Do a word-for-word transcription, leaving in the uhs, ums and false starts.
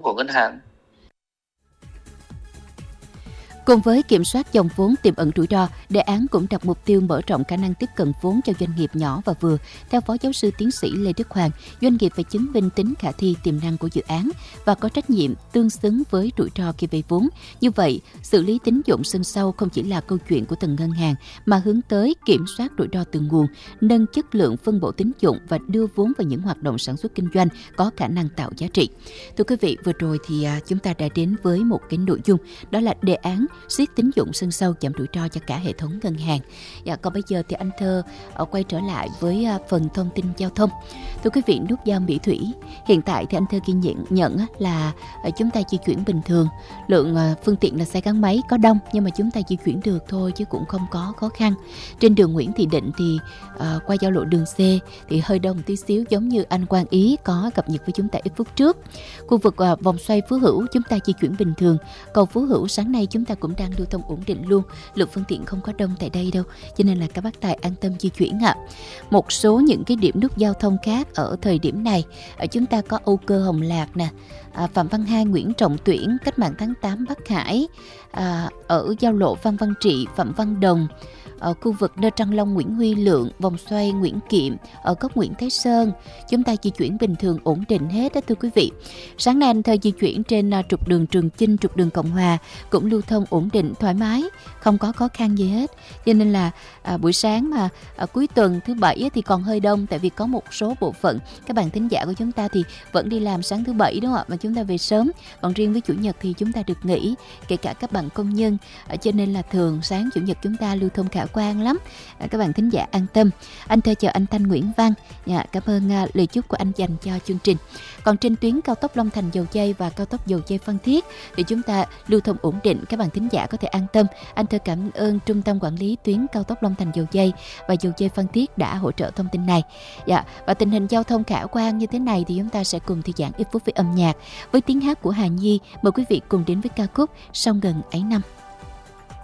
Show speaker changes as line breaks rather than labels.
của ngân hàng.
Cùng với kiểm soát dòng vốn tiềm ẩn rủi ro, đề án cũng đặt mục tiêu mở rộng khả năng tiếp cận vốn cho doanh nghiệp nhỏ và vừa. Theo Phó Giáo sư Tiến sĩ Lê Đức Hoàng, doanh nghiệp phải chứng minh tính khả thi tiềm năng của dự án và có trách nhiệm tương xứng với rủi ro khi vay vốn. Như vậy, xử lý tín dụng sân sau không chỉ là câu chuyện của từng ngân hàng mà hướng tới kiểm soát rủi ro từ nguồn, nâng chất lượng phân bổ tín dụng và đưa vốn vào những hoạt động sản xuất kinh doanh có khả năng tạo giá trị. Thưa quý vị, vừa rồi thì chúng ta đã đến với một cái nội dung đó là đề án siết tín dụng sân sau giảm rủi ro cho cả hệ thống ngân hàng. Dạ, còn bây giờ thì anh Thơ quay trở lại với phần thông tin giao thông. Thưa quý vị, nút giao Mỹ Thủy hiện tại thì anh Thơ ghi nhận nhận là chúng ta di chuyển bình thường, lượng phương tiện là xe gắn máy có đông nhưng mà chúng ta di chuyển được thôi chứ cũng không có khó khăn. Trên đường Nguyễn Thị Định thì uh, qua giao lộ đường C thì hơi đông tí xíu, giống như anh Quang Ý có cập nhật với chúng ta ít phút trước. Khu vực uh, vòng xoay Phú Hữu chúng ta di chuyển bình thường. Cầu Phú Hữu sáng nay chúng ta cũng đang lưu thông ổn định luôn, lượng phương tiện không có đông tại đây đâu, cho nên là các bác tài an tâm di chuyển ạ. Một số những cái điểm nút giao thông khác ở thời điểm này, ở chúng ta có Âu Cơ Hồng Lạc nè, à, Phạm Văn Hai Nguyễn Trọng Tuyển, Cách mạng tháng tám Bắc Hải, à, ở giao lộ Phan Văn Trị Phạm Văn Đồng, ở khu vực Nơ Trăng Long Nguyễn Huy Lượng, vòng xoay Nguyễn Kiệm, ở góc Nguyễn Thái Sơn, chúng ta di chuyển bình thường ổn định hết đó thưa quý vị. Sáng nay anh Thơ di chuyển trên uh, trục đường Trường Chinh, trục đường Cộng Hòa cũng lưu thông ổn định thoải mái, không có khó khăn gì hết. Cho nên là uh, buổi sáng mà uh, cuối tuần thứ bảy thì còn hơi đông, tại vì có một số bộ phận các bạn thính giả của chúng ta thì vẫn đi làm sáng thứ bảy đúng không ạ, mà chúng ta về sớm. Còn riêng với chủ nhật thì chúng ta được nghỉ, kể cả các bạn công nhân, uh, cho nên là thường sáng chủ nhật chúng ta lưu thông khả quan lắm. À, các bạn thính giả an tâm. Anh Thơ chờ anh Thanh Nguyễn Văn. Dạ, cảm ơn uh, lời chúc của anh dành cho chương trình. Còn trên tuyến cao tốc Long Thành Dầu Giây và cao tốc Dầu Giây Phan Thiết thì chúng ta lưu thông ổn định, các bạn thính giả có thể an tâm. Anh Thơ cảm ơn Trung tâm Quản lý tuyến cao tốc Long Thành Dầu Giây và Dầu Giây Phan Thiết đã hỗ trợ thông tin này. Dạ, và tình hình giao thông khả quan như thế này thì chúng ta sẽ cùng thư giãn ít phút với âm nhạc với tiếng hát của Hà Nhi. Mời quý vị cùng đến với ca khúc Sông Ngần Ấy Năm.